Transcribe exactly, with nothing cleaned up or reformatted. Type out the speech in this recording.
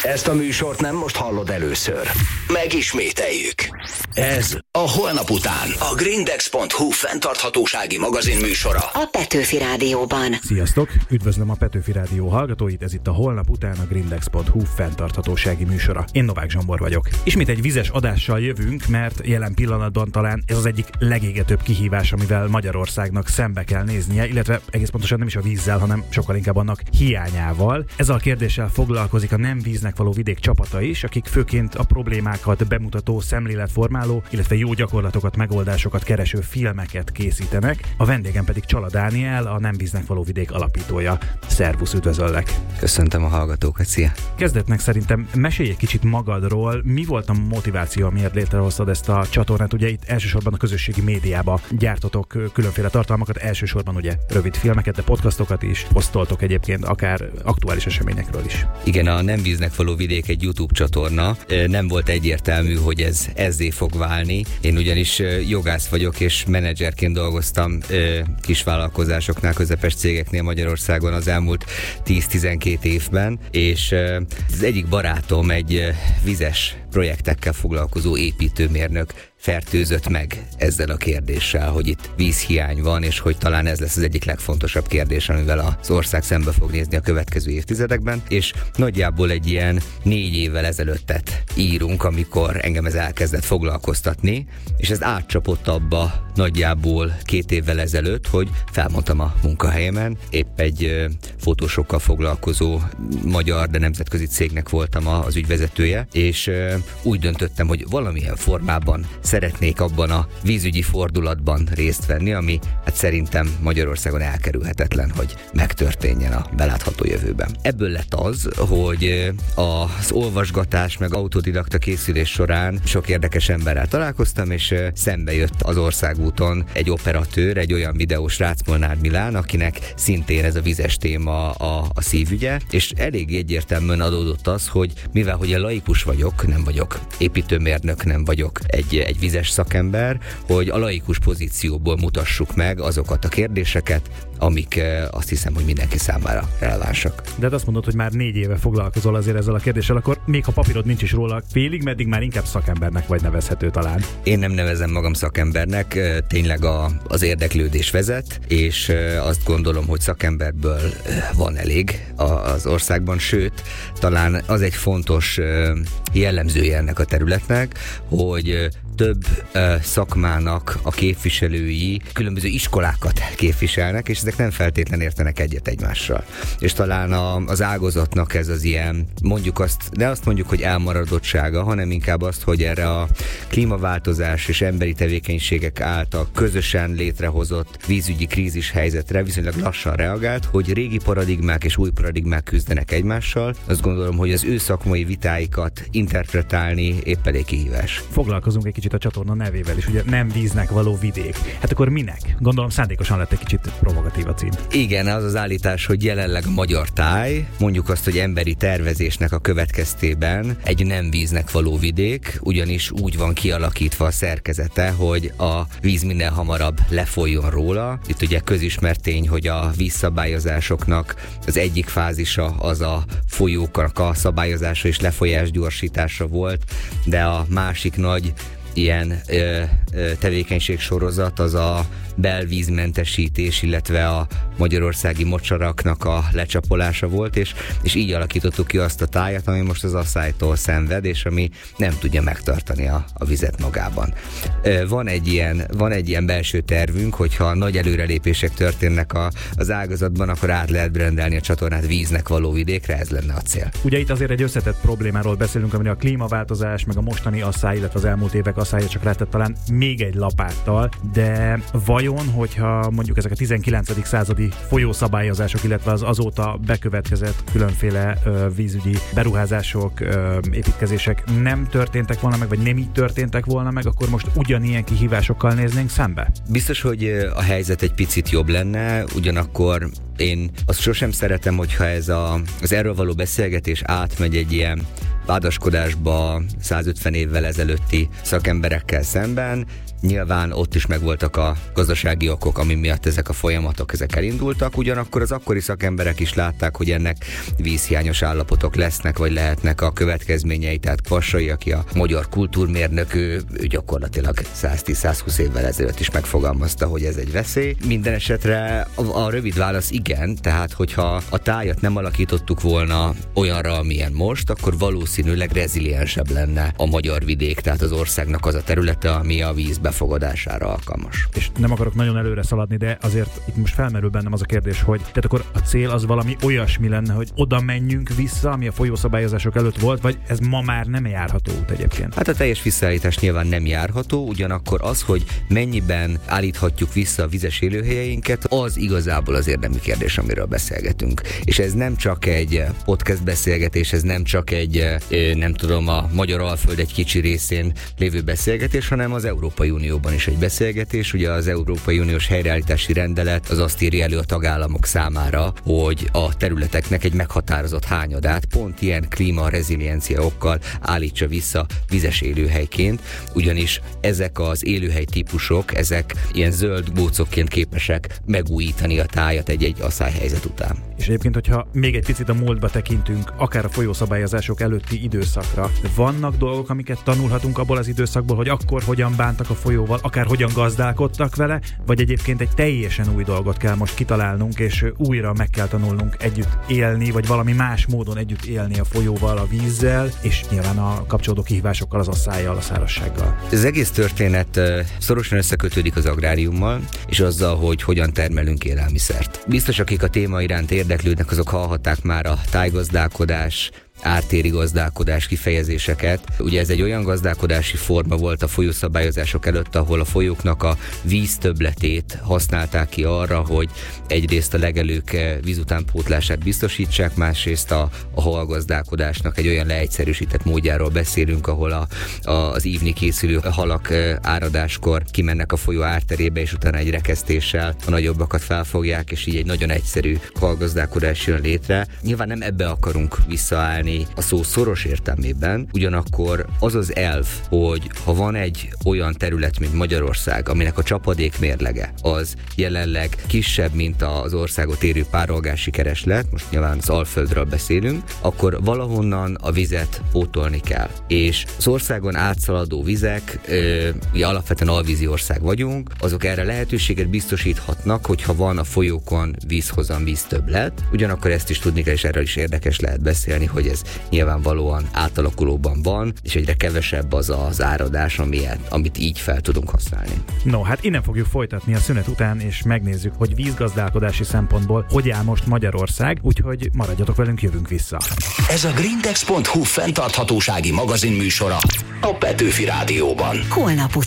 Ezt a műsort nem most hallod először. Megismételjük. Ez a Holnap után a grindex pont hu fenntarthatósági magazin műsora a Petőfi Rádióban. Sziasztok! Üdvözlöm a Petőfi Rádió hallgatóit, ez itt a Holnap után a grindex pont hu fenntarthatósági műsora. Én Novák Zsombor vagyok. Ismét egy vizes adással jövünk, mert jelen pillanatban talán ez az egyik legégetőbb kihívás, amivel Magyarországnak szembe kell néznie, illetve egész pontosan nem is a vízzel, hanem sokkal inkább annak hiányával. Ezzel a kérdéssel foglalkozik a Nem víznek való vidék csapata is, akik főként a problémákat bemutató, szemléletformáló, illetve jó gyakorlatokat, megoldásokat kereső filmeket készítenek. A vendégem pedig Csala Dániel, a Nem víznek való vidék alapítója. Szervusz, üdvözöllek! Köszöntöm a hallgatókat, szia! Kezdetnek szerintem mesélj egy kicsit magadról, mi volt a motiváció, amiért létrehoztad ezt a csatornát? Ugye itt elsősorban a közösségi médiába gyártotok különféle tartalmakat, elsősorban ugye rövid filmeket, de podcastokat is posztoltok egyébként, akár aktuális eseményekről is. Igen, a Nem víznek való vidék egy YouTube csatorna. Nem volt egyértelmű, hogy ez ezzé fog válni. Én ugyanis jogász vagyok, és menedzserként dolgoztam kisvállalkozásoknál, közepes cégeknél Magyarországon az elmúlt tíz-tizenkét évben, és az egyik barátom egy vizes projektekkel foglalkozó építőmérnök fertőzött meg ezzel a kérdéssel, hogy itt vízhiány van, és hogy talán ez lesz az egyik legfontosabb kérdés, amivel az ország szembe fog nézni a következő évtizedekben, és nagyjából egy ilyen négy évvel ezelőttet írunk, amikor engem ez elkezdett foglalkoztatni, és ez átcsapott abba nagyjából két évvel ezelőtt, hogy felmondtam a munkahelyemen, épp egy fotósokkal foglalkozó magyar, de nemzetközi cégnek voltam az ügyvezetője, és úgy döntöttem, hogy valamilyen formában szeretnék abban a vízügyi fordulatban részt venni, ami hát szerintem Magyarországon elkerülhetetlen, hogy megtörténjen a belátható jövőben. Ebből lett az, hogy az olvasgatás meg autodidakta készülés során sok érdekes emberrel találkoztam, és szembe jött az országúton egy operatőr, egy olyan videós Rácz-Molnár Milán, akinek szintén ez a vizes téma a, a szívügye, és elég egyértelműen adódott az, hogy mivel hogy én laikus vagyok, nem vagyok építőmérnök, nem vagyok egy, egy vizes szakember, hogy a laikus pozícióból mutassuk meg azokat a kérdéseket, amik azt hiszem, hogy mindenki számára relevánsak. De hát azt mondod, hogy már négy éve foglalkozol azért ezzel a kérdéssel, akkor még ha papírod nincs is róla félig, meddig már inkább szakembernek vagy nevezhető talán. Én nem nevezem magam szakembernek, tényleg a, az érdeklődés vezet, és azt gondolom, hogy szakemberből van elég az országban, sőt, talán az egy fontos jellemzője ennek a területnek, hogy több uh, szakmának a képviselői különböző iskolákat képviselnek, és ezek nem feltétlenül értenek egyet egymással. És talán a, az ágazatnak ez az ilyen, mondjuk azt, de azt mondjuk, hogy elmaradottsága, hanem inkább azt, hogy erre a klímaváltozás és emberi tevékenységek által közösen létrehozott vízügyi krízis helyzetre viszonylag lassan reagált, hogy régi paradigmák és új paradigmák küzdenek egymással. Azt gondolom, hogy az ő szakmai vitáikat interpretálni épp elég kihívás. Foglalkozunk egy kicsit a csatorna nevével is, ugye Nem víznek való vidék. Hát akkor minek? Gondolom szándékosan lett egy kicsit provokatív a cím. Igen, az az állítás, hogy jelenleg a magyar táj, mondjuk azt, hogy emberi tervezésnek a következtében egy nem víznek való vidék, ugyanis úgy van kialakítva a szerkezete, hogy a víz minél hamarabb lefolyjon róla. Itt ugye közismert tény, hogy a vízszabályozásoknak az egyik fázisa az a folyóknak a szabályozása és lefolyás gyorsítása volt, de a másik nagy ilyen ö, ö, tevékenységsorozat az a belvízmentesítés, illetve a magyarországi mocsaraknak a lecsapolása volt, és, és így alakítottuk ki azt a tájat, ami most az asszálytól szenved, és ami nem tudja megtartani a, a vizet magában. Van egy ilyen, van egy ilyen belső tervünk, hogyha nagy előrelépések történnek a, az ágazatban, akkor át lehet brendelni a csatornát víznek való vidékre, ez lenne a cél. Ugye itt azért egy összetett problémáról beszélünk, ami a klímaváltozás, meg a mostani asszály, illetve az elmúlt évek asszálya csak lehetett talán még egy lapáttal, de vajon, hogyha mondjuk ezek a tizenkilencedik századi folyószabályozások, illetve az azóta bekövetkezett különféle ö, vízügyi beruházások, ö, építkezések nem történtek volna meg, vagy nem így történtek volna meg, akkor most ugyanilyen kihívásokkal néznénk szembe? Biztos, hogy a helyzet egy picit jobb lenne, ugyanakkor én azt sosem szeretem, hogyha ez a, az erről való beszélgetés átmegy egy ilyen vádaskodásba százötven évvel ezelőtti szakemberekkel szemben. Nyilván ott is megvoltak a gazdasági okok, ami miatt ezek a folyamatok ezek elindultak, ugyanakkor az akkori szakemberek is látták, hogy ennek vízhiányos állapotok lesznek, vagy lehetnek a következményei. Tehát Kvassai, aki a magyar kultúrmérnök, ő, ő gyakorlatilag száztíz-százhúsz évvel ezelőtt is megfogalmazta, hogy ez egy veszély. Minden esetre a, a rövid válasz igen, tehát hogyha a tájat nem alakítottuk volna olyanra, amilyen most, akkor valószínűleg reziliensebb lenne a magyar vidék, tehát az országnak az a területe, ami a víz befogadására alkalmas. És nem akarok nagyon előre szaladni, de azért itt most felmerül bennem az a kérdés, hogy tehát akkor a cél az valami olyasmi lenne, hogy oda menjünk vissza, ami a folyószabályozások előtt volt, vagy ez ma már nem járható út egyébként? Hát a teljes visszaállítás nyilván nem járható, ugyanakkor az, hogy mennyiben állíthatjuk vissza a vizes élőhelyeinket, az igazából az érdemi kérdés, amiről beszélgetünk. És ez nem csak egy podcast beszélgetés, ez nem csak egy, nem tudom, a Magyar Alföld egy kicsi részén lévő beszélgetés, hanem az Európai Unióban is egy beszélgetés. Ugye az Európai Uniós helyreállítási rendelet az azt írja elő a tagállamok számára, hogy a területeknek egy meghatározott hányadát pont ilyen klíma-reziliencia okkal állítsa vissza vizes élőhelyként, ugyanis ezek az élőhely típusok, ezek ilyen zöld gócokként képesek megújítani a tájat egy-egy asszályhelyzet után. És egyébként, hogyha még egy picit a múltba tekintünk, akár a folyószabályozások előtti időszakra, vannak dolgok, amiket tanulhatunk abból az időszakból, hogy akkor hogyan bántak a folyóval, akár hogyan gazdálkodtak vele, vagy egyébként egy teljesen új dolgot kell most kitalálnunk, és újra meg kell tanulnunk együtt élni, vagy valami más módon együtt élni a folyóval, a vízzel, és nyilván a kapcsolódó kihívásokkal, az asszályjal, a szárazsággal. Az egész történet szorosan összekötődik az agráriummal, és azzal, hogy hogyan termelünk élelmiszert. Biztos, akik a téma iránt érdeklődnek, azok hallhatták már a tájgazdálkodás, ártéri gazdálkodás kifejezéseket. Ugye ez egy olyan gazdálkodási forma volt a folyószabályozások előtt, ahol a folyóknak a víztöbbletét használták ki arra, hogy egyrészt a legelők vízutánpótlását biztosítsák, másrészt a, a halgazdálkodásnak egy olyan leegyszerűsített módjáról beszélünk, ahol a, a, az ívni készülő halak áradáskor kimennek a folyó árterébe, és utána egy rekesztéssel a nagyobbakat felfogják, és így egy nagyon egyszerű halgazdálkodás jön létre. Nyilván nem ebbe akarunk visszaállni a szó szoros értelmében, ugyanakkor az az elv, hogy ha van egy olyan terület, mint Magyarország, aminek a csapadék mérlege az jelenleg kisebb, mint az országot érő párolgási kereslet, most nyilván az Alföldről beszélünk, akkor valahonnan a vizet pótolni kell. És az országon átszaladó vizek, ö, ugye alapvetően alvízi ország vagyunk, azok erre lehetőséget biztosíthatnak, hogyha van a folyókon vízhozam, víztöbblet. Ugyanakkor ezt is tudni kell, és erről is érdekes lehet beszélni, hogy ez nyilvánvalóan átalakulóban van, és egyre kevesebb az az áradás, amilyet, amit így fel tudunk használni. No, hát innen fogjuk folytatni a szünet után, és megnézzük, hogy vízgazdálkodási szempontból hogy áll most Magyarország, úgyhogy maradjatok velünk, jövünk vissza. Ez a grindex pont hu fenntarthatósági magazin műsora a Petőfi Rádióban. Holnap után.